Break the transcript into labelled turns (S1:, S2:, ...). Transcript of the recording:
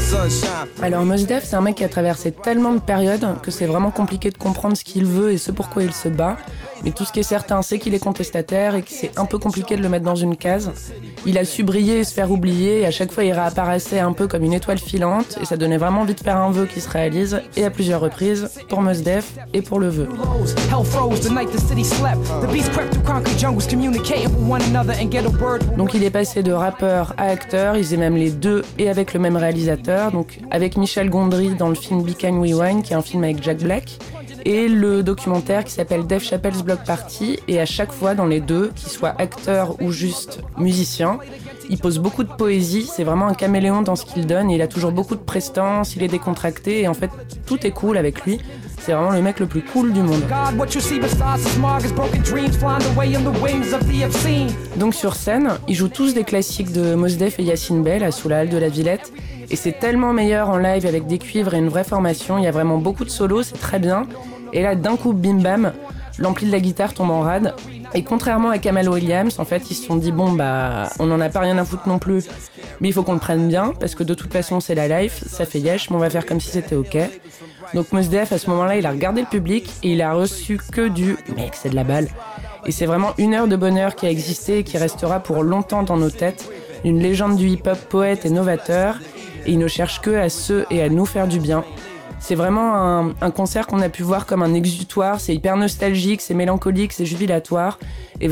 S1: Alors Mos Def, c'est un mec qui a traversé tellement de périodes que c'est vraiment compliqué de comprendre ce qu'il veut et ce pourquoi il se bat. Mais tout ce qui est certain, c'est qu'il est contestataire et que c'est un peu compliqué de le mettre dans une case. Il a su briller et se faire oublier, et à chaque fois il réapparaissait un peu comme une étoile filante, et ça donnait vraiment envie de faire un vœu qui se réalise, et à plusieurs reprises, pour Mos Def et pour le vœu. Donc il est passé de rappeur à acteur, il faisait même les deux et avec le même réalisateur, donc avec Michel Gondry dans le film Be Kind We Wine, qui est un film avec Jack Black, et le documentaire qui s'appelle Dave Chappelle's Block Party, et à chaque fois dans les deux, qu'il soit acteur ou juste musicien, il pose beaucoup de poésie, c'est vraiment un caméléon dans ce qu'il donne, et il a toujours beaucoup de prestance, il est décontracté, et en fait tout est cool avec lui. C'est vraiment le mec le plus cool du monde. Donc sur scène, ils jouent tous des classiques de Mos Def et Yacine Bell sous la halle de la Villette. Et c'est tellement meilleur en live avec des cuivres et une vraie formation. Il y a vraiment beaucoup de solos, c'est très bien. Et là, d'un coup, bim bam, l'ampli de la guitare tombe en rade. Et contrairement à Kamal Williams, en fait, ils se sont dit bon bah, on n'en a pas rien à foutre non plus, mais il faut qu'on le prenne bien parce que de toute façon c'est la life, ça fait yesh, mais on va faire comme si c'était ok. Donc Mos Def à ce moment-là, il a regardé le public et il a reçu que du mec, c'est de la balle. Et c'est vraiment une heure de bonheur qui a existé et qui restera pour longtemps dans nos têtes. Une légende du hip-hop, poète et novateur. Et il ne cherche que à se et à nous faire du bien. C'est vraiment un concert qu'on a pu voir comme un exutoire, c'est hyper nostalgique, c'est mélancolique, c'est jubilatoire. Et